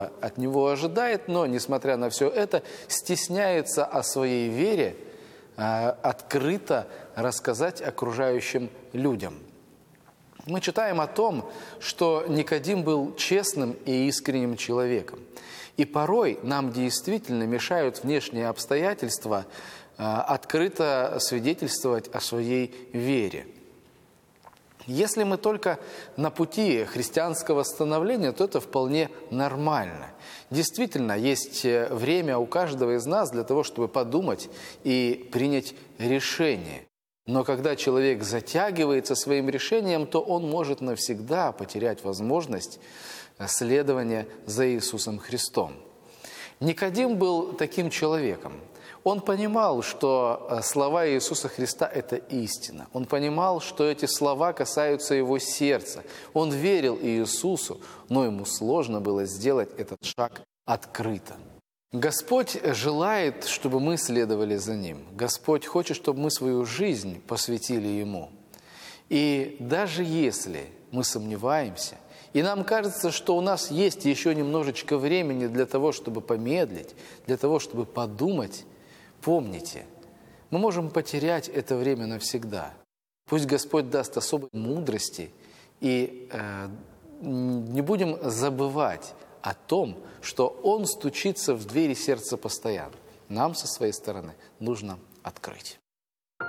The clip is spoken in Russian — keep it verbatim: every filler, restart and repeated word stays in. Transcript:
от него ожидает, но, несмотря на все это, стесняется о своей вере открыто рассказать окружающим людям. Мы читаем о том, что Никодим был честным и искренним человеком. И порой нам действительно мешают внешние обстоятельства открыто свидетельствовать о своей вере. Если мы только на пути христианского становления, то это вполне нормально. Действительно, есть время у каждого из нас для того, чтобы подумать и принять решение. Но когда человек затягивается своим решением, то он может навсегда потерять возможность следования за Иисусом Христом. Никодим был таким человеком. Он понимал, что слова Иисуса Христа – это истина. Он понимал, что эти слова касаются его сердца. Он верил Иисусу, но ему сложно было сделать этот шаг открыто. Господь желает, чтобы мы следовали за Ним. Господь хочет, чтобы мы свою жизнь посвятили Ему. И даже если мы сомневаемся, и нам кажется, что у нас есть еще немножечко времени для того, чтобы помедлить, для того, чтобы подумать, помните, мы можем потерять это время навсегда. Пусть Господь даст особой мудрости, и э, не будем забывать о том, что Он стучится в двери сердца постоянно. Нам со своей стороны нужно открыть.